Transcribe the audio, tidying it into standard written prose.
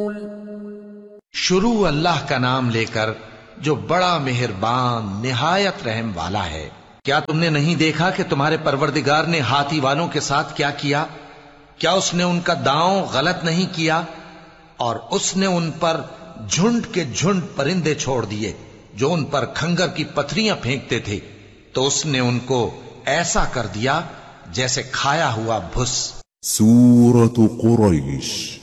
शुरू अल्लाह का नाम लेकर जो बड़ा मेहरबान निहायत रहम वाला है। क्या तुमने नहीं देखा कि तुम्हारे परवरदिगार ने हाथी वालों के साथ क्या किया? क्या उसने उनका दांव गलत नहीं किया? और उसने उन पर झुंड के झुंड परिंदे छोड़ दिए जो उन पर खंगर की पथरियां फेंकते थे, तो उसने उनको ऐसा कर दिया जैसे खाया हुआ भुस। सूरत कुरैश